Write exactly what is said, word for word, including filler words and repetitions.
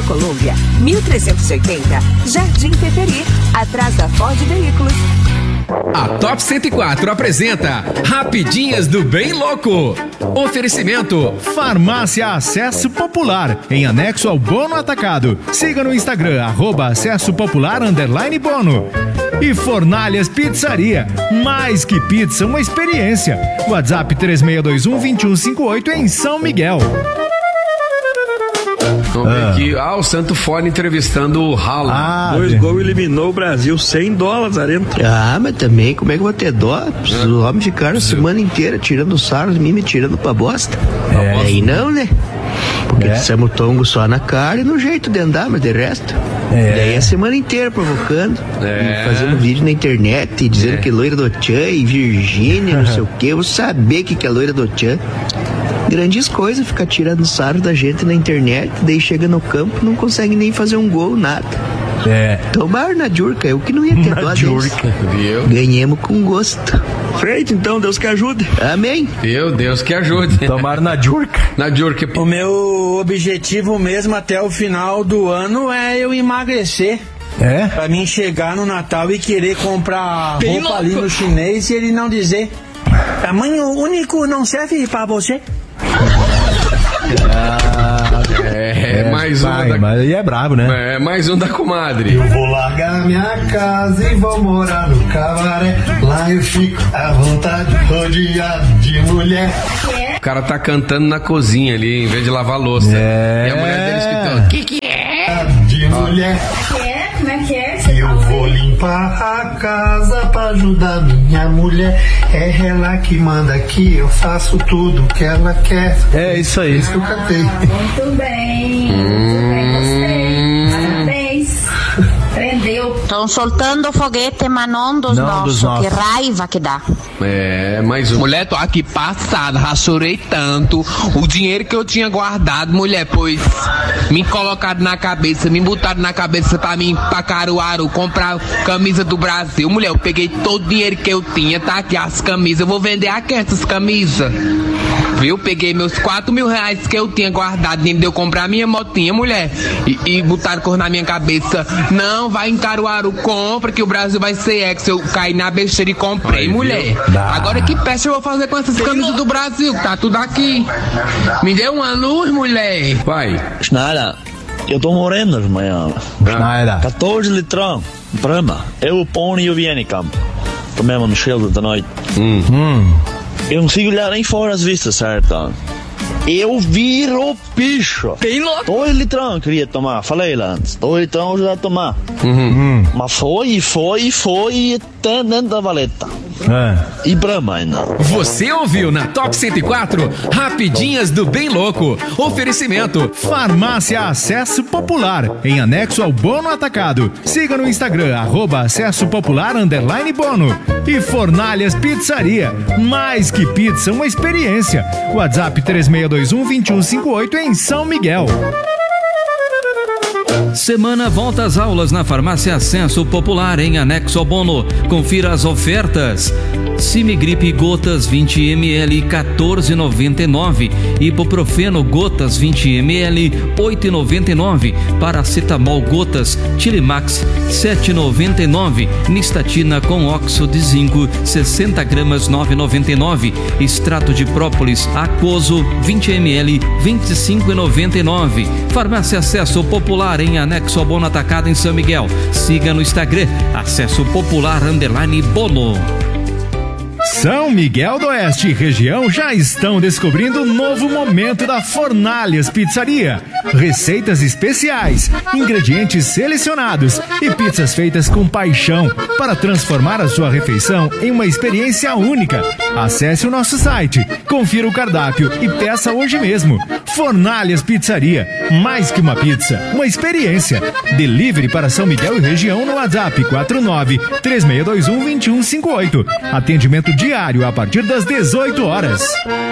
Colômbia, mil trezentos e oitenta, Jardim Peperi, atrás da Ford Veículos. A Top cento e quatro apresenta Rapidinhas do Bem Louco. Oferecimento Farmácia Acesso Popular, em anexo ao Bono Atacado. Siga no Instagram, arroba Acesso Popular underline Bono. E Fornalhas Pizzaria, mais que pizza, uma experiência. WhatsApp três seis dois um, dois um cinco oito em São Miguel. Vamos ver aqui. Ah, o Santo Fora entrevistando o Haaland. Ah, Dois é. gols eliminou o Brasil, cem dólares, Arento. Ah, mas também, como é que eu vou ter dó? Os é. homens ficaram a semana inteira tirando sarro de mim, me tirando pra bosta. É. Aí não, né? Porque é. somos tongo só na cara e no jeito de andar, mas de resto. É. Daí a semana inteira provocando, é. fazendo vídeo na internet e dizendo é. que loira do Tchan e Virgínia, não sei o que. Eu vou saber o que, que é loira do Tchan. Grandes coisas, ficar tirando sarro da gente na internet, daí chega no campo, não consegue nem fazer um gol, nada. É. Tomar na Jurca, eu que não ia ter dó deles. Ganhemos com gosto. Feito, então, Deus que ajude. Amém. Meu Deus que ajude. Tomar na Jurca. Na Jurca. O meu objetivo mesmo até o final do ano é eu emagrecer. É? Pra mim chegar no Natal e querer comprar Bem roupa louco. ali no chinês e ele não dizer: tamanho único não serve pra você. Ah, é, é, mais vai, um da... Mas aí é brabo, né? É, mais um da comadre. Eu vou largar minha casa e vou morar no cabaré. Lá eu fico à vontade, rodeado de mulher. O cara tá cantando na cozinha ali, em vez de lavar a louça. É. E a mulher dele escutando: que que é? De mulher. Que é? Como é que é? Eu vou limpar a casa pra ajudar minha mulher. É ela que manda aqui, eu faço tudo que ela quer. É isso aí. Isso que eu cantei. Muito bem, muito bem, gostei. Parabéns. Prendeu. Estão soltando foguete, mas não dos não nossos. Dos nossos. Que raiva que dá. É, mais um. Mulher, tô aqui passada, rachorei tanto. O dinheiro que eu tinha guardado, mulher, pois me colocaram na cabeça, me botaram na cabeça pra mim, pra Caruaru, comprar camisa do Brasil. Mulher, eu peguei todo o dinheiro que eu tinha, tá aqui as camisas. Eu vou vender aqui essas camisas. Viu? Peguei meus quatro mil reais que eu tinha guardado, nem deu comprar minha motinha, mulher. E, e botaram cor na minha cabeça. Não, vai em Caruaru, compra que o Brasil vai ser ex. Eu caí na besteira e comprei, vai, mulher. Dá. Agora que peste eu vou fazer com essas camisas do Brasil, que tá tudo aqui. Me deu uma luz, mulher. Vai. Schneider, eu tô morrendo amanhã. Schneider. quatorze litrão, Brahma. Eu, o Pony e o Viennicamp. Tomemos no Schilder da noite. Hum. Hum. Eu não consigo olhar nem fora as vistas, certo? Eu viro bicho. Bem louco. Dois litrão eu queria tomar. Falei lá antes. Dois litrão eu já tomar. Uhum. Mas foi, foi, foi até dentro da valeta. É. E Brahma ainda. Você ouviu na Top cento e quatro Rapidinhas do Bem Louco. Oferecimento Farmácia Acesso Popular, em anexo ao Bono Atacado. Siga no Instagram, arroba Acesso Popular underline Bono. E Fornalhas Pizzaria, mais que pizza, uma experiência. WhatsApp três seis dois um, dois um cinco oito em São Miguel. Semana volta às aulas na Farmácia Acesso Popular, em anexo ao Bono. Confira as ofertas. Simigripe gotas vinte mililitros, quatorze reais e noventa e nove centavos. Ibuprofeno gotas vinte mililitros, oito reais e noventa e nove centavos. Paracetamol gotas Tilimax, sete reais e noventa e nove centavos. Nistatina com óxido de zinco, sessenta gramas, nove reais e noventa e nove centavos. Extrato de própolis aquoso, vinte mililitros, vinte e cinco reais e noventa e nove centavos. Farmácia Acesso Popular, em anexo ao Bono Atacado, em São Miguel. Siga no Instagram, Acesso Popular underline Bono. São Miguel do Oeste e região já estão descobrindo o novo momento da Fornalhas Pizzaria. Receitas especiais, ingredientes selecionados e pizzas feitas com paixão para transformar a sua refeição em uma experiência única. Acesse o nosso site, confira o cardápio e peça hoje mesmo. Fornalhas Pizzaria, mais que uma pizza, uma experiência. Delivery para São Miguel e região no WhatsApp quatro nove três seis dois um, dois um cinco oito. Atendimento diário a partir das dezoito horas.